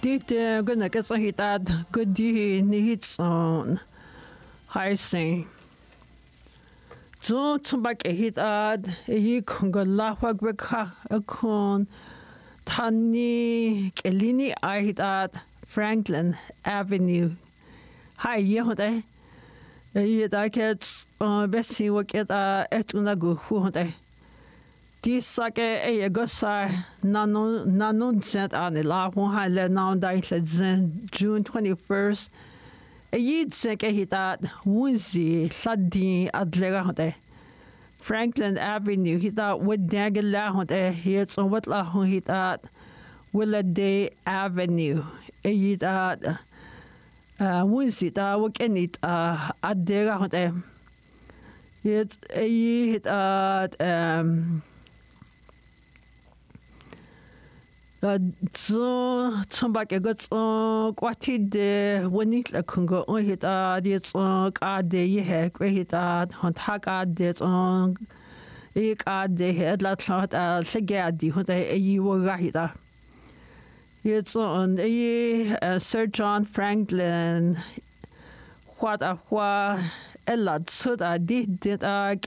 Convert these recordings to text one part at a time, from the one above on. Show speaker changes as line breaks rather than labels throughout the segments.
Dit gonna get so hit at good needs on high sing. So to back a hit at a conga lafag beka a con Tani Kelini I hit at Franklin Avenue. Hi, yehoday. I get Bessie work at unagu who day. This sake a gosa nanon sent on the la one high now died June 21st. A yid sake a hit at Woozy Ladi Adlerade. Franklin Avenue hit out with Dagala hits on what la hit at Willaday Avenue. A yid at Woozy da work in it Adlerade. It's a hit at so somebody got quite the when it like can go on hit it's card the ye hit hunt hack it on a card the head like segadi hunt you were right it's on a Sir John Franklin what ella so that did get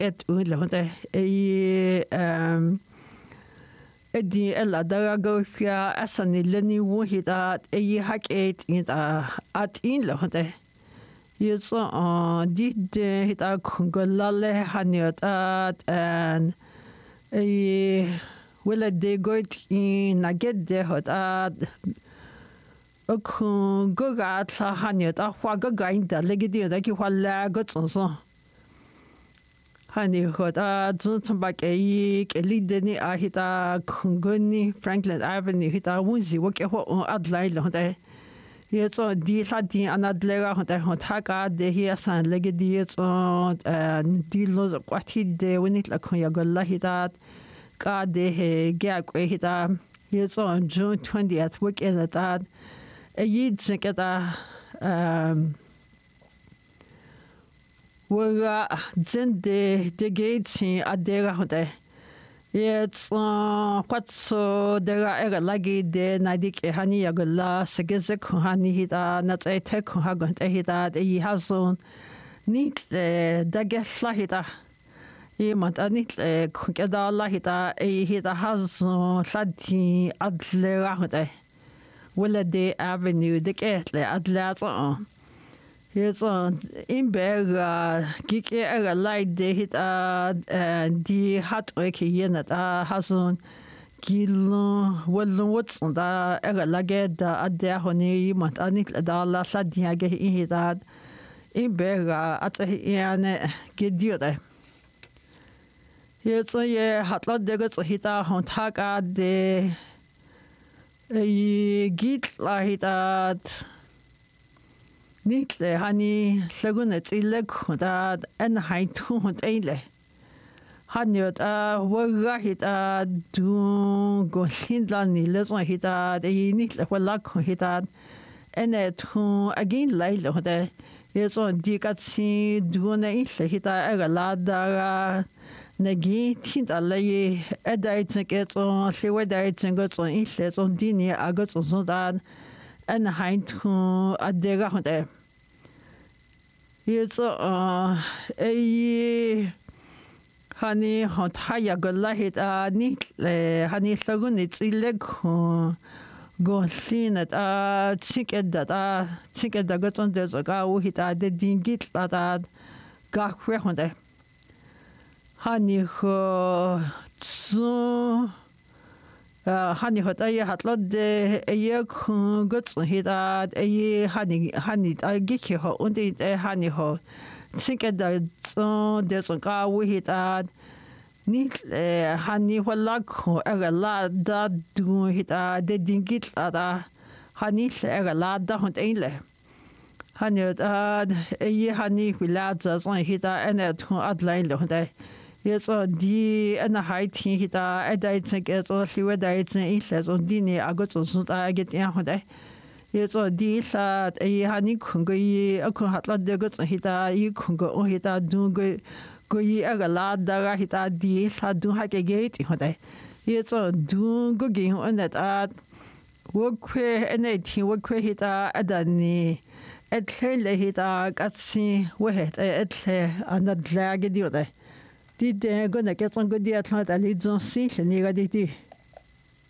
Eddie ella darago fia asani leni wuhita e hak et at in lohde yes did hita kungolale haniot at and will de go in a get de hot at o kungoga tla haniot a hwaga gainda legidi da ki wala got so Honey, what Johnson back a leadeni ahita Kunguni, Franklin Avenue, hita Woozy, work a whole Adelaide. Yet on D. Ladi and Adlera, Hotaka, the Hias and Legadiets on and dealers of what he did when it like Yagola hita, God de Gag hita. Yet on June 20th, weekend at that. A yid seketa Were the gates in Adera. Yet, what so there are lagi de Nadik Hani Yagala, Segezek Hani hita, not a tech Hagan hita, a hazon, neat Dagesla hita. Ye mont a neat Kukeda lahita, a hita hazon, Sadi Adlera. Willaday Avenue, the Gatle Adlata. Yes, in Berg, Gik a light they hit the hot wake yenat Hasun Gilon, what's on the Eralaged at their honey, Montanik Adala Sadiage in his ad in Berg at a yan Gidiode. Yes, ye hot lot de gots hit a hontaka de Git la hit at. Nitle honey lagunet illeg that and high 200 Hanyot wagahit do go hindlani lesson hit a nitle walak hit and it who again laila de yes on dikatsi duna itle hit a lada nagi tinta lay edit gets on she wedites and goes on itle on dini agots on so that and high to adega de Yes, a honey hot hayagola hit neat honey lagoon it's illeg go clean at ticket that ticket that got on there's a guy who hit the dingit that got where honey ho so honey hot I had lot the a year got hit at a honey I get you und a honey ho think that so there's a guy we hit at neat honey what luck a lot that do hit the dingit at honey a lot that ain't honey a year honey we lads on hit and at Adelaide Yes, the and a high teen hit a diet and gets all she would diet and eat less on dinner. I got so I get in one. Yes, or the that a honey kungo a kunhatla de gots and hit a you kungo on hit a do go ye a lad that hit a deal had do hack a gate in one. Yes, or do go game on that وكوي أنيتي وكوي هتا أداني أدلي هتا كاتسي وهت أدلي أنا دلاعي ديوده دي قلنا كيتون قدي أتلات على جونسي لني غادي